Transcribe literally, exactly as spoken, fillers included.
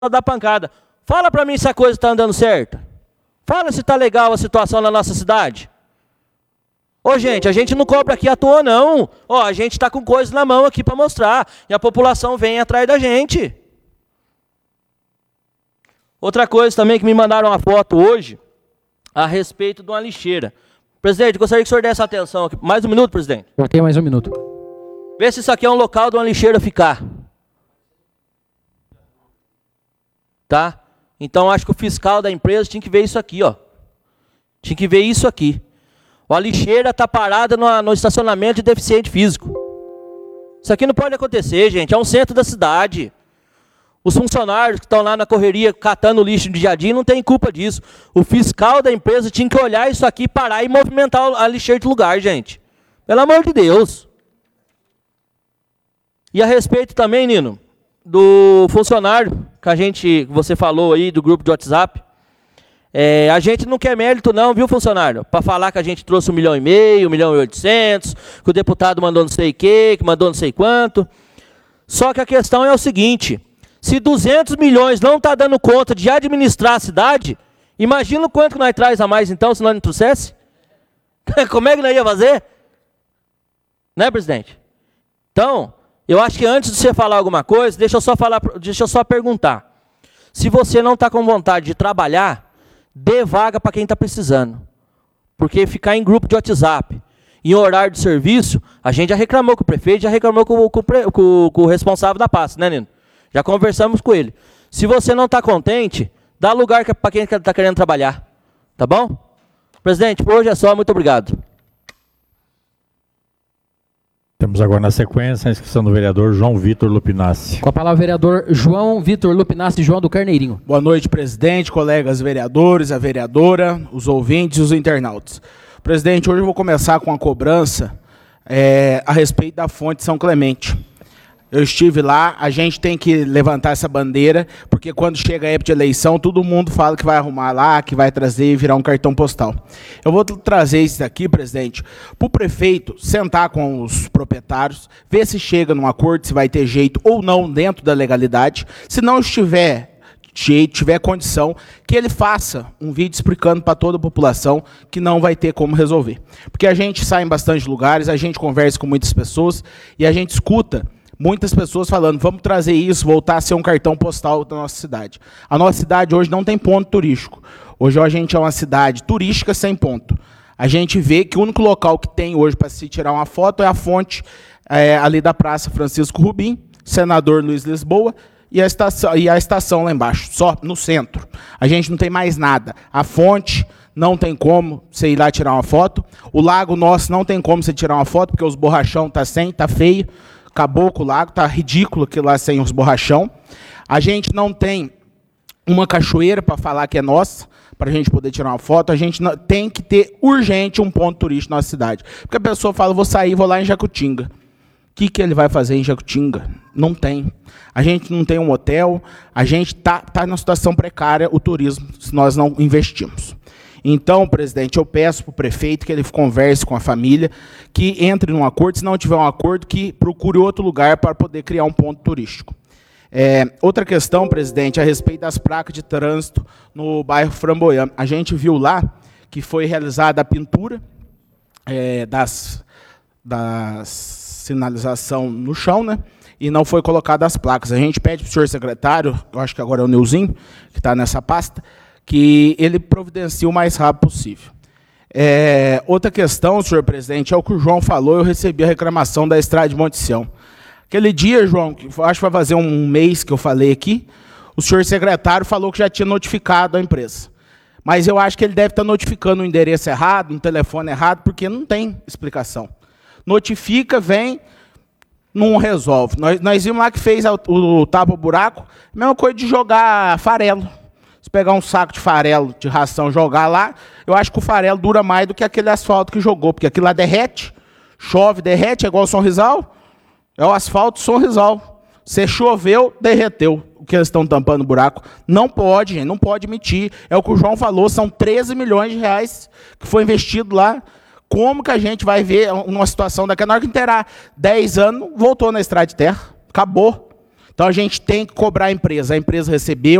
da pancada. Fala para mim se a coisa está andando certo. Fala se está legal a situação na nossa cidade. Ô, gente, a gente não cobra aqui à toa, não. Ó, a gente está com coisa na mão aqui para mostrar. E a população vem atrás da gente. Outra coisa também que me mandaram uma foto hoje, a respeito de uma lixeira. Presidente, gostaria que o senhor desse atenção aqui. Mais um minuto, presidente. Eu tenho mais um minuto. Vê se isso aqui é um local de uma lixeira ficar. Tá? Então, acho que o fiscal da empresa tinha que ver isso aqui, ó. Tinha que ver isso aqui. A lixeira está parada no, no estacionamento de deficiente físico. Isso aqui não pode acontecer, gente. É um centro da cidade. Os funcionários que estão lá na correria catando lixo de jardim não tem culpa disso. O fiscal da empresa tinha que olhar isso aqui, parar e movimentar a lixeira de lugar, gente. Pelo amor de Deus. E a respeito também, Nino, do funcionário que a gente, que você falou aí, do grupo de WhatsApp, é, a gente não quer mérito não, viu, funcionário? Para falar que a gente trouxe um milhão e meio, um milhão e oitocentos, que o deputado mandou não sei o quê, que mandou não sei quanto. Só que a questão é o seguinte, se duzentos milhões não está dando conta de administrar a cidade, imagina o quanto que nós traz a mais então, se nós não trouxesse? Como é que nós ia fazer? Né, presidente? Então, eu acho que antes de você falar alguma coisa, deixa eu só, falar, deixa eu só perguntar. Se você não está com vontade de trabalhar, dê vaga para quem está precisando. Porque ficar em grupo de WhatsApp, em horário de serviço, a gente já reclamou com o prefeito, já reclamou com, com, com, com o responsável da pasta, né, Nino? Já conversamos com ele. Se você não está contente, dá lugar para quem está querendo trabalhar. Tá bom? Presidente, por hoje é só. Muito obrigado. Temos agora na sequência a inscrição do vereador João Vitor Lupinassi. Com a palavra o vereador João Vitor Lupinassi João do Carneirinho. Boa noite, presidente, colegas vereadores, a vereadora, os ouvintes e os internautas. Presidente, hoje eu vou começar com a cobrança é, a respeito da fonte São Clemente. Eu estive lá, a gente tem que levantar essa bandeira, porque quando chega a época de eleição, todo mundo fala que vai arrumar lá, que vai trazer e virar um cartão postal. Eu vou trazer isso aqui, presidente, para o prefeito sentar com os proprietários, ver se chega num acordo, se vai ter jeito ou não dentro da legalidade. Se não estiver jeito, tiver condição, que ele faça um vídeo explicando para toda a população que não vai ter como resolver. Porque a gente sai em bastante lugares, a gente conversa com muitas pessoas e a gente escuta muitas pessoas falando, vamos trazer isso, voltar a ser um cartão postal da nossa cidade. A nossa cidade hoje não tem ponto turístico. Hoje a gente é uma cidade turística sem ponto. A gente vê que o único local que tem hoje para se tirar uma foto é a fonte é, ali da Praça Francisco Rubim, Senador Luiz Lisboa, e a, estação, e a estação lá embaixo, só no centro. A gente não tem mais nada. A fonte não tem como você ir lá tirar uma foto. O lago nosso não tem como você tirar uma foto, porque os borrachão tá sem, tá feio. Acabou com o lago, tá ridículo aquilo lá sem os borrachão. A gente não tem uma cachoeira para falar que é nossa, para a gente poder tirar uma foto. A gente não, tem que ter urgente um ponto turístico na nossa cidade. Porque a pessoa fala, vou sair, vou lá em Jacutinga. O que, que ele vai fazer em Jacutinga? Não tem. A gente não tem um hotel, a gente está tá numa situação precária, o turismo, se nós não investimos. Então, presidente, eu peço para o prefeito que ele converse com a família, que entre num acordo, se não tiver um acordo, que procure outro lugar para poder criar um ponto turístico. É, outra questão, presidente, a respeito das placas de trânsito no bairro Framboyant. A gente viu lá que foi realizada a pintura é, das, das sinalização no chão, né? E não foi colocada as placas. A gente pede para o senhor secretário, eu acho que agora é o Nilzinho, que está nessa pasta, que ele providencie o mais rápido possível. É, outra questão, senhor presidente, é o que o João falou, eu recebi a reclamação da estrada de Monte Sião. Aquele dia, João, que acho que vai fazer um mês que eu falei aqui, o senhor secretário falou que já tinha notificado a empresa. Mas eu acho que ele deve estar notificando o endereço errado, um telefone errado, porque não tem explicação. Notifica, vem, não resolve. Nós, nós vimos lá que fez o, o tapa-buraco, mesma coisa de jogar farelo. Se pegar um saco de farelo de ração e jogar lá, eu acho que o farelo dura mais do que aquele asfalto que jogou, porque aquilo lá derrete, chove, derrete, é igual o Sorrisal, é o asfalto Sorrisal. Você choveu, derreteu o que eles estão tampando o buraco. Não pode, gente, não pode emitir. É o que o João falou, são treze milhões de reais que foi investido lá. Como que a gente vai ver uma situação daquela? Na hora que inteirar dez anos, voltou na estrada de terra, acabou. Então a gente tem que cobrar a empresa. A empresa recebeu,